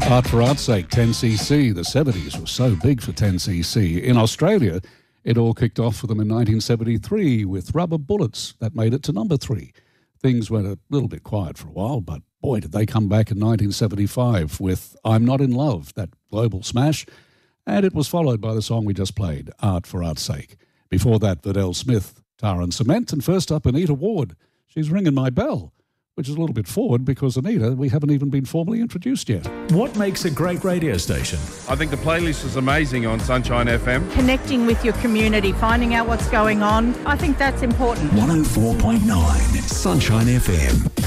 Art for Art's sake, 10cc. The 70s were so big for 10cc. In Australia, it all kicked off for them in 1973 with Rubber Bullets. That made it to number 3. Things went a little bit quiet for a while, but boy, did they come back in 1975 with I'm Not in Love, that global smash. And it was followed by the song we just played, Art for Art's sake. Before that, Vidal Smith, Tar and Cement. And first up, Anita Ward. She's ringing my bell, which is a little bit forward because, Anita, we haven't even been formally introduced yet. What makes a great radio station? I think the playlist is amazing on Sunshine FM. Connecting with your community, finding out what's going on. I think that's important. 104.9 Sunshine FM.